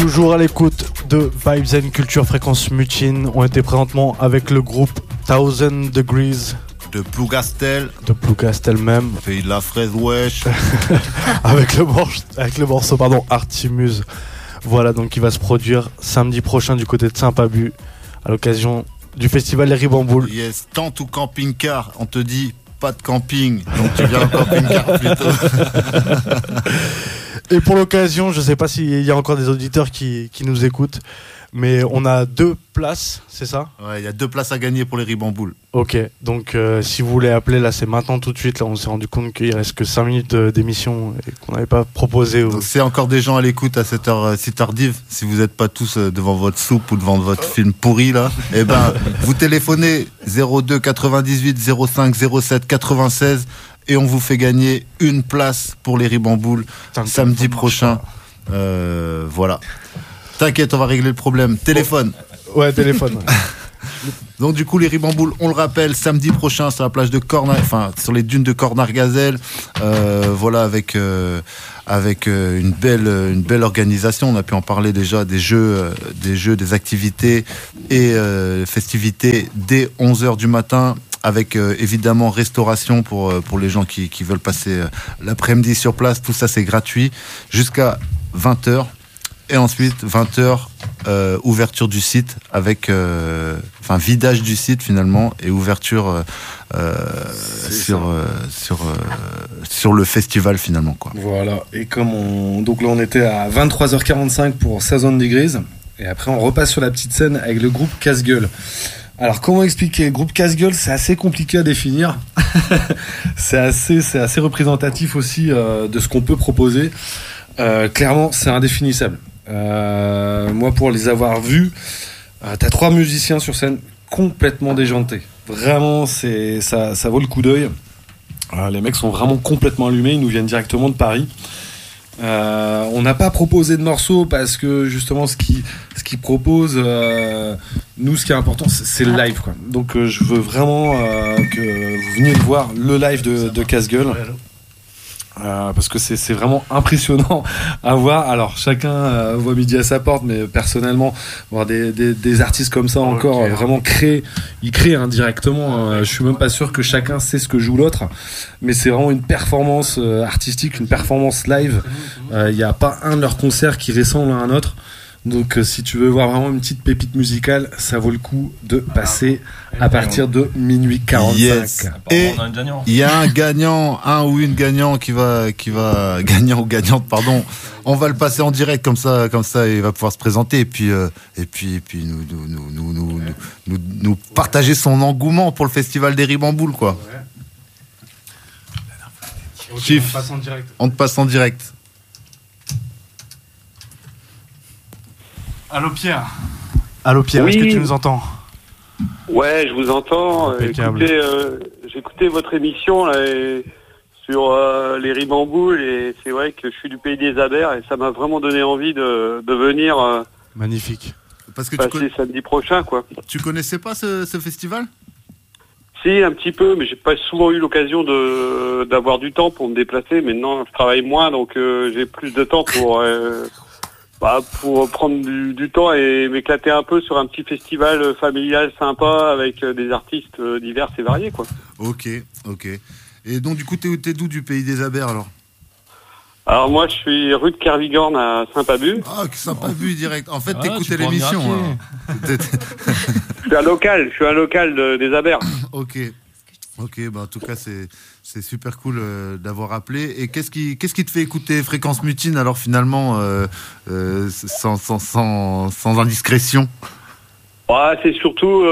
Toujours à l'écoute de Vibes and Culture Fréquence Mutine. On était présentement avec le groupe Thousand Degrees de Plougastel. De Plougastel même. Pays de la fraise, wesh. avec le morceau Artimuse. Voilà, donc il va se produire samedi prochain du côté de Saint-Pabu à l'occasion du festival Les Ribamboules. Yes, tente ou camping-car, on te dit pas de camping, donc tu viens en camping-car plutôt. Et pour l'occasion, je sais pas s'il y a encore des auditeurs qui nous écoutent, mais on a 2 places, c'est ça ? Ouais, il y a 2 places à gagner pour les Ribamboules. Ok, donc si vous voulez appeler, là c'est maintenant tout de suite. Là on s'est rendu compte qu'il reste que 5 minutes d'émission et qu'on n'avait pas proposé. Donc c'est encore des gens à l'écoute à cette heure si tardive. Si vous n'êtes pas tous devant votre soupe ou devant votre film pourri là, eh ben vous téléphonez 02 98 05 07 96 et on vous fait gagner une place pour les Ribamboules samedi prochain. Voilà. T'inquiète, on va régler le problème. Téléphone. Ouais, téléphone. Donc du coup les Ribamboules, on le rappelle, samedi prochain sur la plage de sur les dunes de Cornard-Gazelle, voilà avec une belle organisation. On a pu en parler déjà des jeux, des activités et festivités dès 11h du matin. Avec évidemment restauration pour les gens qui veulent passer l'après-midi sur place. Tout ça c'est gratuit jusqu'à 20h. Et ensuite, 20h, ouverture du site avec... vidage du site finalement et ouverture sur le festival finalement, quoi. Voilà, et donc là on était à 23h45 pour Thousand Degrees. Et après on repasse sur la petite scène avec le groupe Casse-Gueule. Alors comment expliquer ? Le groupe Casse-Gueule, c'est assez compliqué à définir. c'est assez représentatif aussi de ce qu'on peut proposer. Clairement, c'est indéfinissable. Moi, pour les avoir vus, t'as 3 musiciens sur scène complètement déjantés. Vraiment, ça vaut le coup d'œil. Les mecs sont vraiment complètement allumés. Ils nous viennent directement de Paris. On n'a pas proposé de morceaux parce que justement ce qu'ils proposent, nous ce qui est important c'est le live, quoi. Donc je veux vraiment que vous veniez de voir le live de Casse-Gueule. Parce que c'est vraiment impressionnant à voir. Alors chacun voit midi à sa porte, mais personnellement voir des artistes comme ça encore vraiment ils créent indirectement. Je suis même pas sûr que chacun sait ce que joue l'autre, mais c'est vraiment une performance artistique, une performance live. Il n'y a pas un de leurs concerts qui ressemble à un autre. Donc si tu veux voir vraiment une petite pépite musicale, ça vaut le coup de passer à partir de minuit 45. Yes. Et il y a un gagnant, un ou une gagnant qui va gagnant ou gagnante, pardon. On va le passer en direct comme ça, il va pouvoir se présenter et puis nous partager son engouement pour le festival des Ribamboules, quoi. Okay, Chief, on te passe en direct. Allô Pierre, oui. Est-ce que tu nous entends ? Ouais, je vous entends. Écoutez, j'écoutais votre émission là, sur les Ribamboules et c'est vrai que je suis du pays des Abers et ça m'a vraiment donné envie de venir. Magnifique. Parce que passer samedi prochain, quoi. Tu connaissais pas ce festival ? Si, un petit peu, mais j'ai pas souvent eu l'occasion d'avoir du temps pour me déplacer. Maintenant, je travaille moins, donc j'ai plus de temps pour prendre du temps et m'éclater un peu sur un petit festival familial sympa avec des artistes divers et variés, quoi. Ok. Et donc du coup t'es d'où du pays des Abers alors ? Alors moi je suis rue de Kervigorn à Saint-Pabu. Ah, Saint-Pabu direct. En fait t'écoutais l'émission. Je suis un local des Abers. Ok, en tout cas c'est super cool d'avoir appelé. Et qu'est-ce qui te fait écouter Fréquence Mutine alors finalement sans indiscrétion ? Ouais, c'est surtout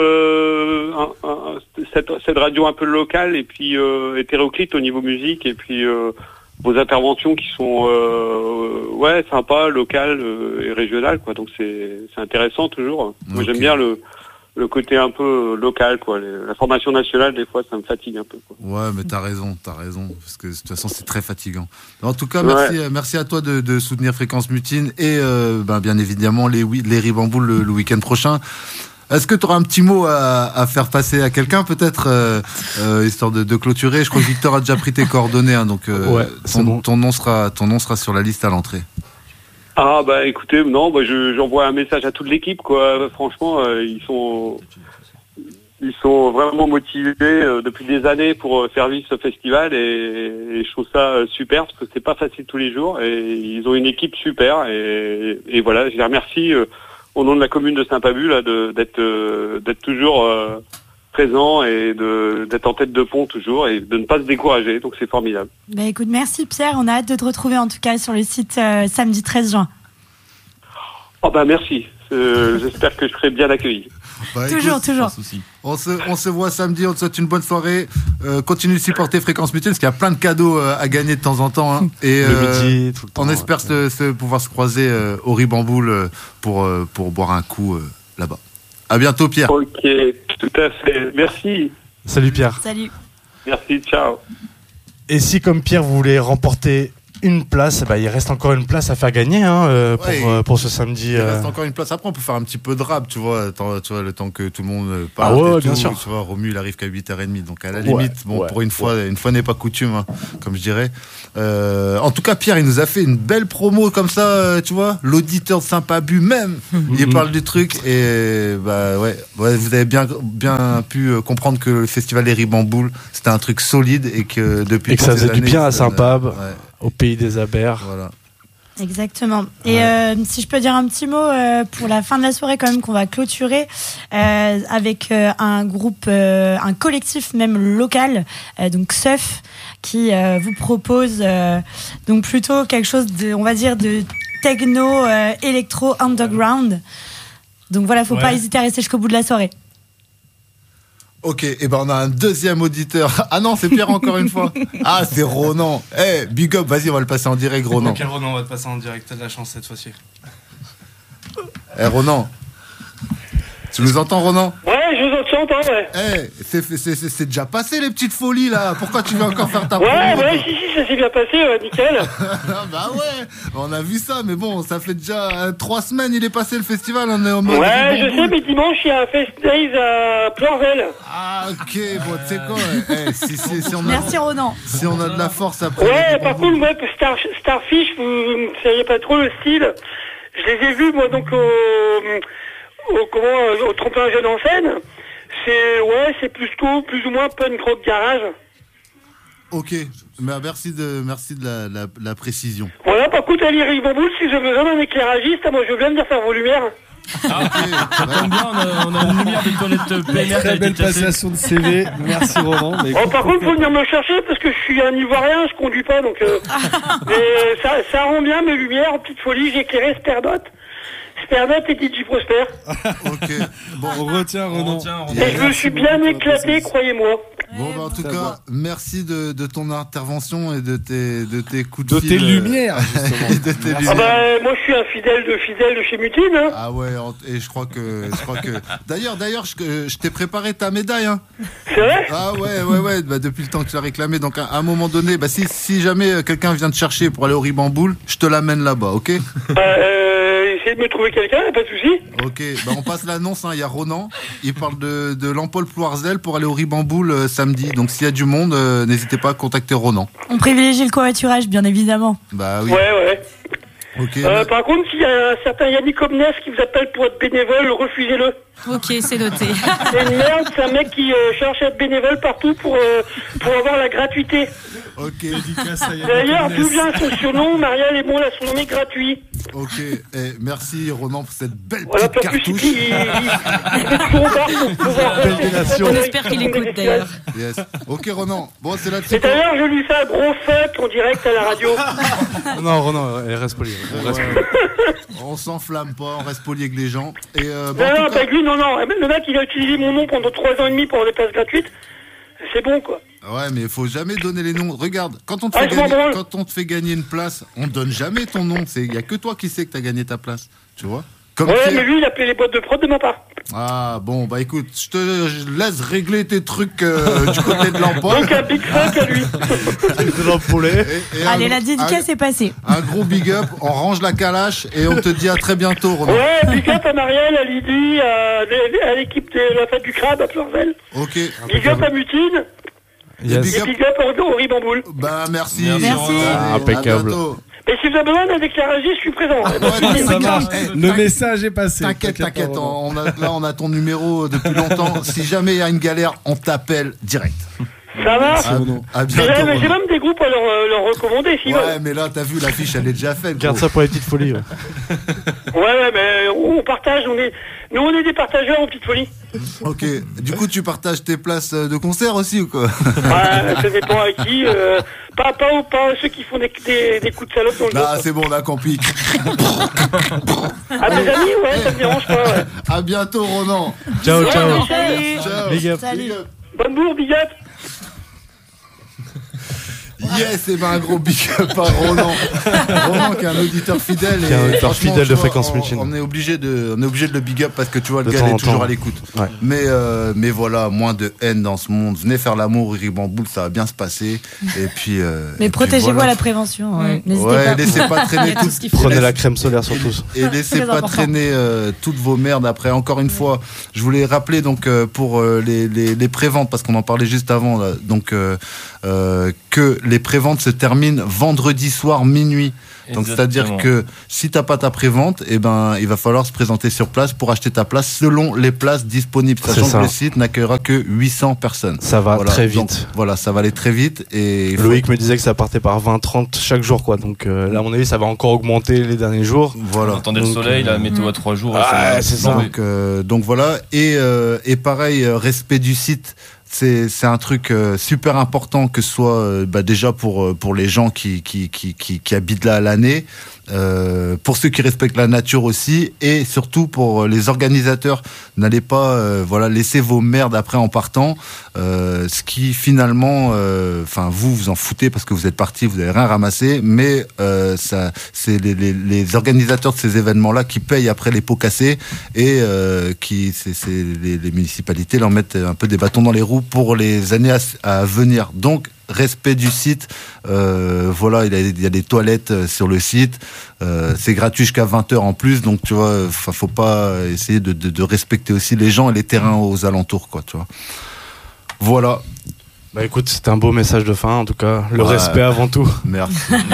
cette radio un peu locale et puis hétéroclite au niveau musique et puis vos interventions qui sont sympas, locales et régionales, quoi. Donc c'est intéressant toujours. Moi j'aime bien le côté un peu local, quoi. La formation nationale, des fois, ça me fatigue un peu, quoi. Ouais, mais t'as raison, parce que de toute façon, c'est très fatigant. En tout cas, merci à toi de soutenir Fréquence Mutine et bien évidemment les Ribamboules le week-end prochain. Est-ce que tu auras un petit mot à faire passer à quelqu'un, peut-être, histoire de clôturer ? Je crois que Victor a déjà pris tes coordonnées, hein, donc ton nom sera sur la liste à l'entrée. Ah bah écoutez, non, bah j'envoie un message à toute l'équipe, quoi. Franchement, ils sont vraiment motivés depuis des années pour faire vivre ce festival et je trouve ça super parce que c'est pas facile tous les jours et ils ont une équipe super et voilà, je les remercie au nom de la commune de Saint-Pabu là d'être toujours présent et d'être en tête de pont toujours et de ne pas se décourager, donc c'est formidable. Bah écoute, merci Pierre, on a hâte de te retrouver en tout cas sur le site samedi 13 juin. Oh bah merci, j'espère que je serai bien accueilli. Bah, Toujours. On se voit samedi, on te souhaite une bonne soirée. Continue de supporter Fréquence Mutine parce qu'il y a plein de cadeaux à gagner de temps en temps. Hein. Et le midi, tout le temps, on espère pouvoir se croiser au Ribamboul pour boire un coup là-bas. À bientôt Pierre. Ok, tout à fait. Merci. Salut Pierre. Salut. Merci, ciao. Et si comme Pierre vous voulez remporter une place, bah, il reste encore une place à faire gagner pour ce samedi. Il reste encore une place. Après, on peut faire un petit peu de rap, tu vois, le temps que tout le monde parle. Ah ouais, et bien tout, sûr. Tu vois, Romu, il arrive qu'à 8h30. Donc, à la limite, pour une fois n'est pas coutume, hein, comme je dirais. En tout cas, Pierre, il nous a fait une belle promo comme ça, tu vois. L'auditeur de Saint-Pabu même, il parle du truc. Et, bah, vous avez bien pu comprendre que le festival des Ribamboul, c'était un truc solide et que depuis. Et que ça faisait du bien à Saint-Pab. Ouais. Au pays des Abers. Voilà. Exactement. Et si je peux dire un petit mot pour la fin de la soirée quand même qu'on va clôturer avec un groupe, un collectif même local, donc Seuf, qui vous propose donc plutôt quelque chose de, on va dire, de techno électro underground. Donc voilà, faut pas hésiter à rester jusqu'au bout de la soirée. Ok, et ben on a un deuxième auditeur. Ah non, c'est Pierre encore une fois. Ah, c'est Ronan. Big up, vas-y, on va le passer en direct, Ronan. Ok, Ronan, on va te passer en direct, t'as de la chance cette fois-ci. Ronan. Tu nous entends, Ronan? Ouais, je vous entends, ouais. C'est déjà passé les petites folies là. Pourquoi tu veux encore faire ta promo? Ouais, si, ça s'est bien passé, nickel. Bah ouais, on a vu ça, mais bon, ça fait déjà 3 semaines, il est passé le festival, on est en mode. Ouais, je sais, mais dimanche, il y a un Fest Days à Pleurvel. Ah, ok, bon, tu sais quoi, si on a, Merci Ronan. si on a de la force après. Ouais, par contre, moi, Starfish, vous ne savez pas trop le style. Je les ai vus, moi, donc, au 31 Jeunes en scène. C'est plutôt plus ou moins punk rock garage. Ok, mais merci de la précision. Voilà, par contre, Ali Ribamboul, si j'ai besoin d'un éclairagiste, moi je veux bien venir faire vos lumières. Ah, ok, ça tombe bien, on a une lumière de toilette PMR. Très belle passation de CV, merci Ronan. Par contre, faut venir me chercher parce que je suis un Ivoirien, je conduis pas, donc mais ça rend bien mes lumières, en petite folie, j'ai éclairé Sperdot et DJ Prosper. Ok, bon, On retient Ronan. Et je me suis bien éclaté, croyez-moi. Bon, bah, en tout cas, merci de ton intervention et de tes coups de fil. De tes lumières, justement. Et de tes Ah lumières. bah, moi je suis un fidèle de chez Mutine, hein. Ah ouais, et je crois que. D'ailleurs, je t'ai préparé ta médaille, hein. C'est vrai? Ah ouais, bah, depuis le temps que tu l'as réclamé. Donc, à un moment donné, bah, si jamais quelqu'un vient te chercher pour aller au Ribamboul, je te l'amène là-bas, ok? Essayez de me trouver quelqu'un, pas de souci. Ok, bah, on passe l'annonce, hein. Il y a Ronan, il parle de Lampol Ploirzel pour aller au Ribamboul samedi. Donc, s'il y a du monde, n'hésitez pas à contacter Ronan. On privilégie le covoiturage, bien évidemment. Bah oui. Ouais. Ok. Par contre, s'il y a un certain Yannick Omnes qui vous appelle pour être bénévole, refusez-le. Ok, c'est noté. C'est une merde, c'est un mec qui cherche à être bénévole partout pour avoir la gratuité. Ok. D'ailleurs, d'où vient son surnom? Marielle est bon, l'a surnommé gratuit. Ok, merci Ronan pour cette belle Voilà, petite pas plus, cartouche. On espère qu'il écoute d'ailleurs. Yes. Ok Ronan, bon c'est là-dessus. Et d'ailleurs, je lui fais un gros fuck en direct à la radio. Non, Ronan, reste poli. On s'enflamme pas, on reste poli avec les gens. Et Non, pas lui, non. Le mec, il a utilisé mon nom pendant 3 ans et demi pour des places gratuites. C'est bon, quoi. Ouais, mais il faut jamais donner les noms. Regarde, quand on te fait gagner une place, on donne jamais ton nom. Il y a que toi qui sais que t'as gagné ta place. Tu vois? Ouais, mais lui, il appelait les boîtes de prod de ma part. Ah, bon, bah écoute, je laisse régler tes trucs du côté de l'emploi. Donc un big fuck à lui. Allez, la dédicace est passée. Un gros big up, on range la calache et on te dit à très bientôt, Ronan. Ouais, big up à Marielle, à Lydie, à l'équipe de la fête du crabe à Pleurvel. Ok. Big up à Mutine. Yes. Et big up au Ribamboul. Bah merci. Merci. À Impeccable. bientôt. Et si vous avez besoin d'un déclaragiste, je suis présent. Ça marche. Le message est passé. T'inquiète. On a ton numéro depuis longtemps. Si jamais il y a une galère, on t'appelle direct. Ça va. À bientôt. J'ai même des groupes à leur recommander, s'ils veulent. Ouais, mais là, t'as vu, l'affiche, elle est déjà faite. Garde ça pour les petites folies. Ouais, mais on partage, on est des partageurs en petites folies. Ok, du coup, tu partages tes places de concert aussi ou quoi? Ouais, ça dépend à qui. Pas ceux qui font des coups de salope dans le dos. Là, c'est bon, on a compris. À mes amis, ouais, ça me dérange pas, ouais. À bientôt, Ronan. Ciao. Salut. Big up. Salut. Bonne bourre, big up. Yes, et ben un gros big up à Ronan. Ronan qui est un auditeur fidèle. Qui est un auditeur fidèle de Fréquence Mutine. Mutine. On est obligé de le big up parce que tu vois, le De gars il est temps en toujours temps. à l'écoute. Ouais. Mais voilà, moins de haine dans ce monde. Venez faire l'amour, Ribamboule, ça va bien se passer. Et puis. Mais protégez-vous à la prévention. Ouais. N'hésitez Ouais, pas. laissez pas traîner tout. Prenez la crème solaire sur tous. Et laissez Très pas important. traîner toutes vos merdes après. Encore une fois, je voulais rappeler donc pour les préventes parce qu'on en parlait juste avant là, donc que les préventes se terminent vendredi soir minuit. Donc c'est-à-dire que si t'as pas ta prévente, eh ben il va falloir se présenter sur place pour acheter ta place selon les places disponibles. Sachant que le site n'accueillera que 800 personnes. Ça va très vite. Donc, voilà, ça va aller très vite. Et Loïc me disait que ça partait par 20-30 chaque jour, quoi. Donc là, à mon avis, ça va encore augmenter les derniers jours. Voilà. On attendait le soleil, la météo à 3 jours. C'est ça. Donc voilà. Et pareil, respect du site. C'est un truc super important que ce soit déjà pour les gens qui habitent là à l'année, pour ceux qui respectent la nature aussi, et surtout pour les organisateurs. N'allez pas laisser vos merdes après en partant, ce qui finalement vous en foutez parce que vous êtes partis, vous n'avez rien ramassé, mais ça c'est les organisateurs de ces événements là qui payent après les pots cassés et les municipalités leur mettent un peu des bâtons dans les roues pour les années à venir. Donc respect du site, il y a des toilettes sur le site, c'est gratuit jusqu'à 20h en plus, donc tu vois, faut pas essayer de respecter aussi les gens et les terrains aux alentours, quoi, tu vois. Voilà. Bah écoute, c'était un beau message de fin, en tout cas. Le respect avant tout. Merci.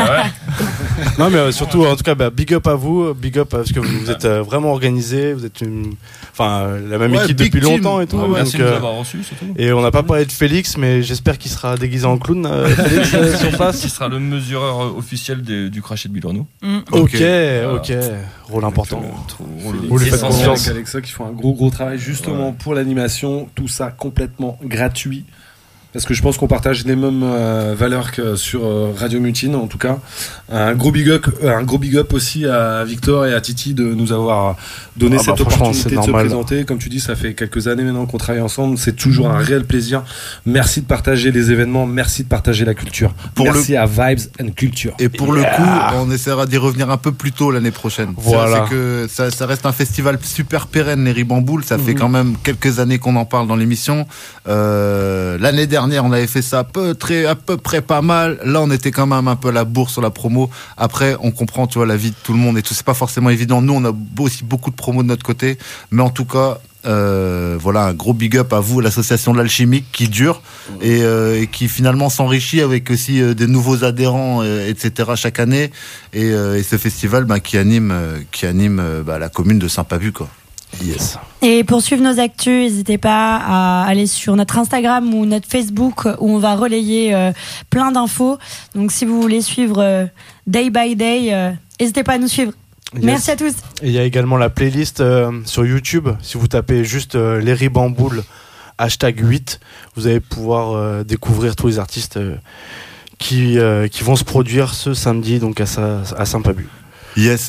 Non, mais surtout, en tout cas, big up à vous, big up parce que vous êtes vraiment organisés, vous êtes la même équipe depuis longtemps et tout. Merci de nous avoir reçus, surtout. Et on n'a pas parlé de Félix, mais j'espère qu'il sera déguisé en clown, Félix, sur place. Qui sera le mesureur officiel du crachet de Bilorno. Ok. Rôle important. Vous lui faites confiance avec Alexa qui font un gros travail justement pour l'animation, tout ça complètement gratuit. Parce que je pense qu'on partage les mêmes valeurs que sur Radio Mutine, en tout cas. Un gros big up aussi à Victor et à Titi de nous avoir donné cette opportunité de se présenter. Comme tu dis, ça fait quelques années maintenant qu'on travaille ensemble. C'est toujours un réel plaisir. Merci de partager les événements. Merci de partager la culture. Merci à Vibes and Culture. Et pour le coup, on essaiera d'y revenir un peu plus tôt l'année prochaine. Voilà. C'est que ça reste un festival super pérenne, les Ribamboules. Ça fait quand même quelques années qu'on en parle dans l'émission. L'année dernière, on avait fait ça à peu près pas mal. Là, on était quand même un peu à la bourre sur la promo. Après, on comprend, tu vois, la vie de tout le monde et tout. C'est pas forcément évident. Nous, on a aussi beaucoup de promos de notre côté. Mais en tout cas, un gros big up à vous, l'association de l'Alchimique qui dure et qui finalement s'enrichit avec aussi des nouveaux adhérents, etc. chaque année. Et ce festival qui anime la commune de Saint-Pabu, quoi. Yes. Et pour suivre nos actus, n'hésitez pas à aller sur notre Instagram ou notre Facebook où on va relayer plein d'infos. Donc si vous voulez suivre day by day, n'hésitez pas à nous suivre. Yes. Merci à tous. Et il y a également la playlist sur YouTube. Si vous tapez juste les Ribamboules #8, vous allez pouvoir découvrir tous les artistes qui vont se produire ce samedi donc à Saint-Pabu. Yes,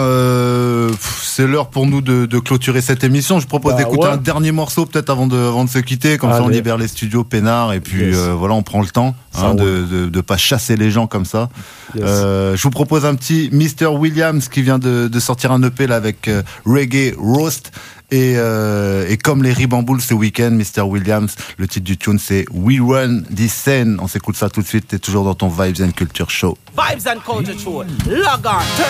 c'est l'heure pour nous de clôturer cette émission. Je propose d'écouter un dernier morceau peut-être avant de se quitter, comme ça on libère les studios peinards et puis on prend le temps de pas chasser les gens comme ça. Yes. Je vous propose un petit Mr. Williams qui vient de sortir un EP là avec Reggae Roast. Et comme les Ribamboules ce week-end, Mr. Williams, le titre du tune c'est We Run This Scene. On s'écoute ça tout de suite. T'es toujours dans ton Vibes and Culture Show. Vibes and Culture Show. Log on.